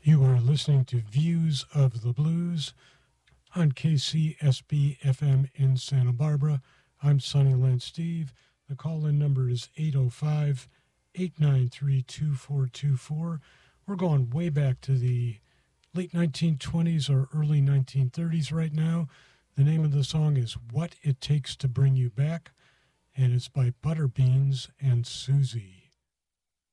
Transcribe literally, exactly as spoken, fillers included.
You are listening to Views of the Blues on K C S B F M in Santa Barbara. I'm Sunnyland Steve. The call-in number is eight oh five, eight nine three, two four two four. We're going way back to the late nineteen twenties or early nineteen thirties right now. The name of the song is What It Takes to Bring You Back, and it's by Butterbeans and Susie.